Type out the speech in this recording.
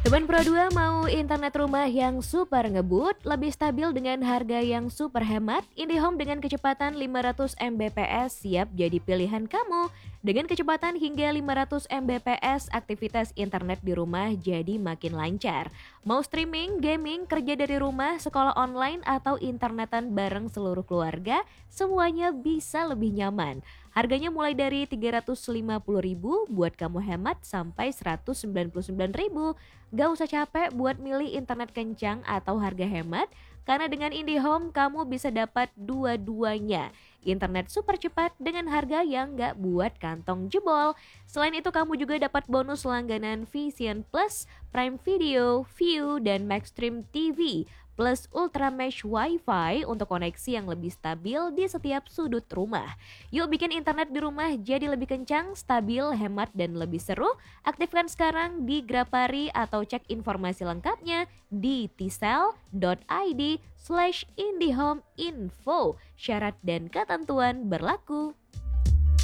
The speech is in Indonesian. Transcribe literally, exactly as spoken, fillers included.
Sobat Pro dua mau internet rumah yang super ngebut, lebih stabil dengan harga yang super hemat? IndiHome dengan kecepatan lima ratus megabit per second siap jadi pilihan kamu. Dengan kecepatan hingga lima ratus megabit per second, aktivitas internet di rumah jadi makin lancar. Mau streaming, gaming, kerja dari rumah, sekolah online, atau internetan bareng seluruh keluarga, semuanya bisa lebih nyaman. Harganya mulai dari tiga ratus lima puluh ribu buat kamu hemat sampai seratus sembilan puluh sembilan ribu. Gak usah capek buat milih internet kencang atau harga hemat, karena dengan IndiHome kamu bisa dapat dua-duanya. Internet super cepat dengan harga yang gak buat kantong jebol. Selain itu kamu juga dapat bonus langganan Vision Plus, Prime Video, View, dan Maxstream T V. Plus Ultra Mesh Wi-Fi untuk koneksi yang lebih stabil di setiap sudut rumah. Yuk bikin internet di rumah jadi lebih kencang, stabil, hemat, dan lebih seru. Aktifkan sekarang di Grapari atau cek informasi lengkapnya di tisel dot id slash indihome info. Syarat dan ketentuan berlaku.